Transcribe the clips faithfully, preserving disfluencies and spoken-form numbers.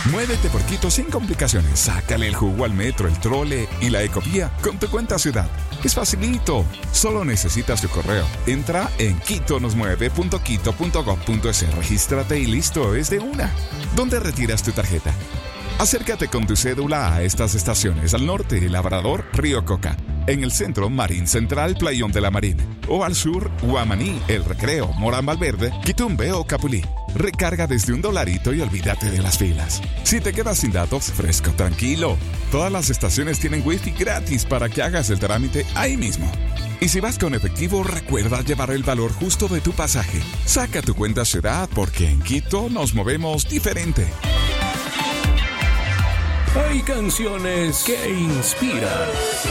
Muévete por Quito sin complicaciones. Sácale el jugo al metro, el trole y la ecovía con tu cuenta Ciudad. Es facilito. Solo necesitas tu correo. Entra en quito nos mueve punto quito punto gob punto es. Regístrate y listo, es de una. ¿Dónde retiras tu tarjeta? Acércate con tu cédula a estas estaciones. Al norte, Labrador, Río Coca. En el centro, Marín Central, Playón de la Marina. O al sur, Guamaní, El Recreo, Morán Valverde, Quitumbe o Capulí. Recarga desde un dolarito y olvídate de las filas. Si te quedas sin datos, fresco, tranquilo. Todas las estaciones tienen wifi gratis para que hagas el trámite ahí mismo. Y si vas con efectivo, recuerda llevar el valor justo de tu pasaje. Saca tu cuenta Ciudad porque en Quito nos movemos diferente. Hay canciones que inspiran.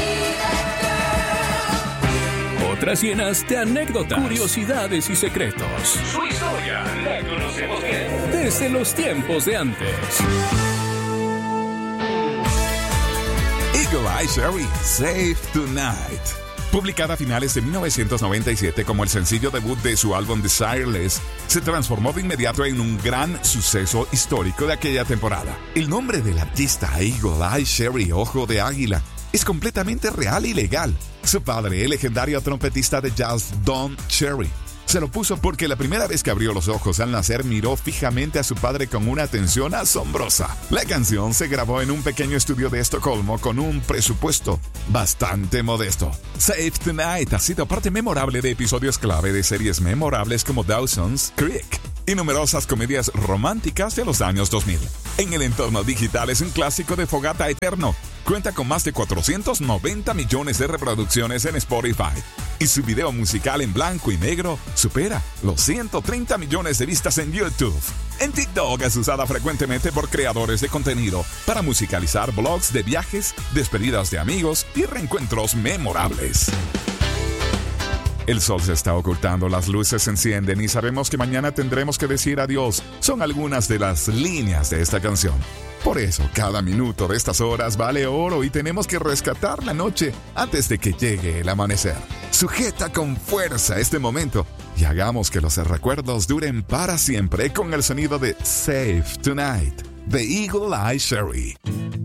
Otras llenas de anécdotas, curiosidades y secretos. Su historia la conocemos bien desde los tiempos de antes. Eagle Eye Cherry, Save Tonight. Publicada a finales de mil novecientos noventa y siete como el sencillo debut de su álbum Desireless, se transformó de inmediato en un gran suceso histórico de aquella temporada. El nombre del artista Eagle Eye Cherry, Ojo de Águila, es completamente real y legal. Su padre, el legendario trompetista de jazz Don Cherry, se lo puso porque la primera vez que abrió los ojos al nacer miró fijamente a su padre con una atención asombrosa. La canción se grabó en un pequeño estudio de Estocolmo con un presupuesto bastante modesto. Save Tonight ha sido parte memorable de episodios clave de series memorables como Dawson's Creek y numerosas comedias románticas de los años dos mil. En el entorno digital es un clásico de fogata eterno. Cuenta con más de cuatrocientos noventa millones de reproducciones en Spotify. Y su video musical en blanco y negro supera los ciento treinta millones de vistas en YouTube. En TikTok es usada frecuentemente por creadores de contenido para musicalizar blogs de viajes, despedidas de amigos y reencuentros memorables. El sol se está ocultando, las luces se encienden y sabemos que mañana tendremos que decir adiós. Son algunas de las líneas de esta canción. Por eso, cada minuto de estas horas vale oro y tenemos que rescatar la noche antes de que llegue el amanecer. Sujeta con fuerza este momento y hagamos que los recuerdos duren para siempre con el sonido de Save Tonight, de Eagle Eye Cherry.